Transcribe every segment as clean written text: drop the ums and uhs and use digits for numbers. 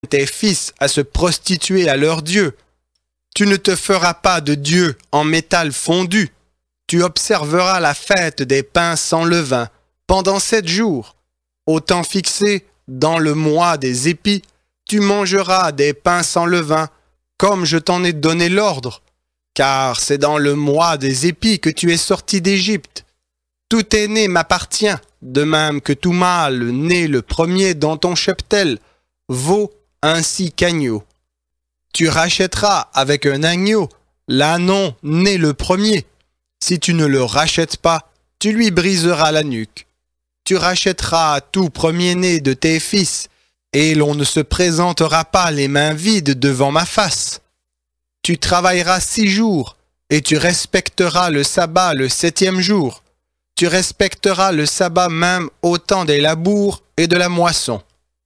tes fils à se prostituer à leur Dieu. Tu ne te feras pas de Dieu en métal fondu. Tu observeras la fête des pains sans levain pendant 7 jours. Au temps fixé, dans le mois des épis, tu mangeras des pains sans levain, comme je t'en ai donné l'ordre. Car c'est dans le mois des épis que tu es sorti d'Égypte. Tout aîné m'appartient, de même que tout mâle né le premier dans ton cheptel vaut ainsi qu'agneau. Tu rachèteras avec un agneau l'ânon né le premier. Si tu ne le rachètes pas, tu lui briseras la nuque. Tu rachèteras tout premier-né de tes fils, et l'on ne se présentera pas les mains vides devant ma face. Tu travailleras 6 jours, et tu respecteras le sabbat le 7e jour. Tu respecteras le sabbat même au temps des labours et de la moisson.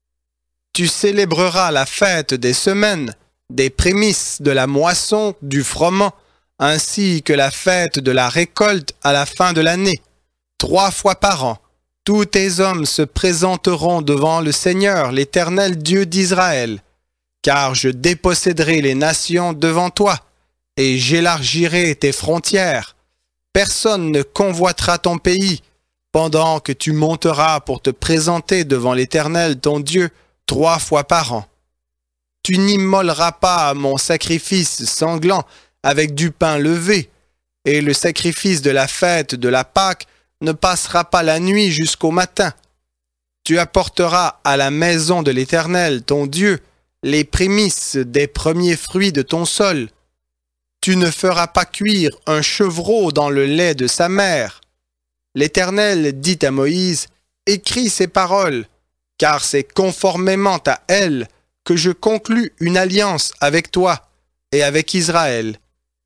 Tu célébreras la fête des semaines, des prémices de la moisson, du froment, ainsi que la fête de la récolte à la fin de l'année. 3 fois par an, tous tes hommes se présenteront devant le Seigneur, l'Éternel Dieu d'Israël, car je déposséderai les nations devant toi, et j'élargirai tes frontières. Personne ne convoitera ton pays, pendant que tu monteras pour te présenter devant l'Éternel ton Dieu 3 fois par an. Tu n'immoleras pas mon sacrifice sanglant avec du pain levé, et le sacrifice de la fête de la Pâque ne passera pas la nuit jusqu'au matin. Tu apporteras à la maison de l'Éternel, ton Dieu, les prémices des premiers fruits de ton sol. Tu ne feras pas cuire un chevreau dans le lait de sa mère. L'Éternel dit à Moïse, « Écris ces paroles, car c'est conformément à elles que je conclus une alliance avec toi et avec Israël. »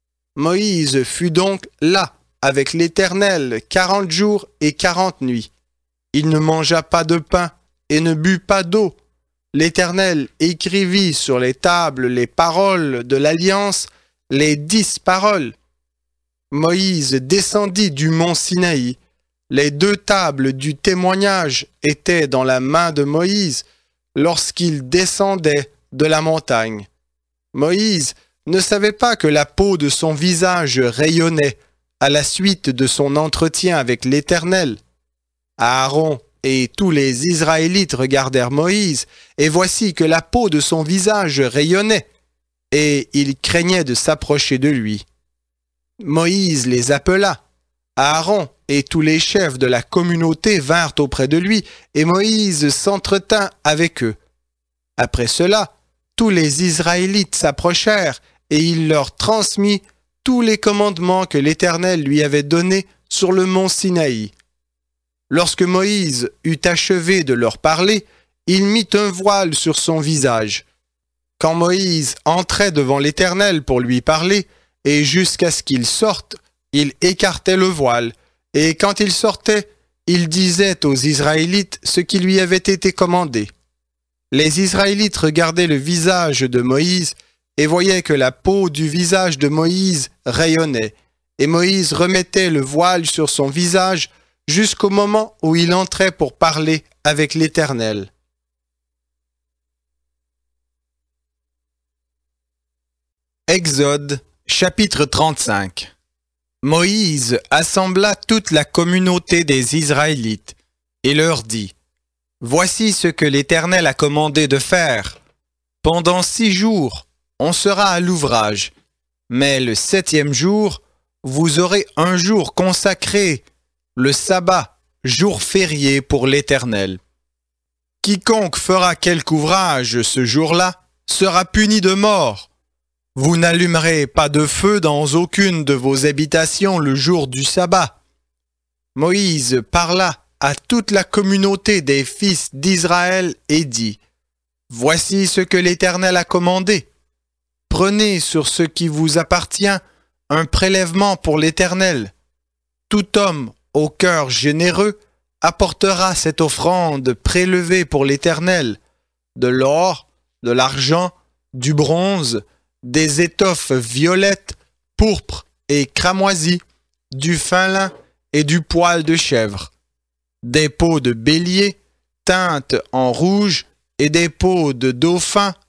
Moïse fut donc là avec l'Éternel 40 jours et 40 nuits. Il ne mangea pas de pain et ne but pas d'eau. L'Éternel écrivit sur les tables les paroles de l'alliance, les 10 paroles. Moïse descendit du mont Sinaï. Les 2 tables du témoignage étaient dans la main de Moïse lorsqu'il descendait de la montagne. Moïse ne savait pas que la peau de son visage rayonnait à la suite de son entretien avec l'Éternel. Aaron et tous les Israélites regardèrent Moïse, et voici que la peau de son visage rayonnait, et ils craignaient de s'approcher de lui. Moïse les appela. Aaron et tous les chefs de la communauté vinrent auprès de lui, et Moïse s'entretint avec eux. Après cela, tous les Israélites s'approchèrent, et il leur transmit tous les commandements que l'Éternel lui avait donnés sur le mont Sinaï. Lorsque Moïse eut achevé de leur parler, il mit un voile sur son visage. Quand Moïse entrait devant l'Éternel pour lui parler, et jusqu'à ce qu'il sorte, il écartait le voile, et quand il sortait, il disait aux Israélites ce qui lui avait été commandé. Les Israélites regardaient le visage de Moïse et voyaient que la peau du visage de Moïse rayonnait, et Moïse remettait le voile sur son visage jusqu'au moment où il entrait pour parler avec l'Éternel. Exode, chapitre 35. Moïse assembla toute la communauté des Israélites et leur dit, « Voici ce que l'Éternel a commandé de faire. Pendant 6 jours, on sera à l'ouvrage, mais le 7e jour, vous aurez un jour consacré, le sabbat, jour férié pour l'Éternel. Quiconque fera quelque ouvrage ce jour-là sera puni de mort. Vous n'allumerez pas de feu dans aucune de vos habitations le jour du sabbat. » Moïse parla à toute la communauté des fils d'Israël et dit, « Voici ce que l'Éternel a commandé. Prenez sur ce qui vous appartient un prélèvement pour l'Éternel. Tout homme au cœur généreux apportera cette offrande prélevée pour l'Éternel, de l'or, de l'argent, du bronze, des étoffes violettes, pourpres et cramoisies, du fin lin et du poil de chèvre, des peaux de bélier teintes en rouge et des peaux de dauphin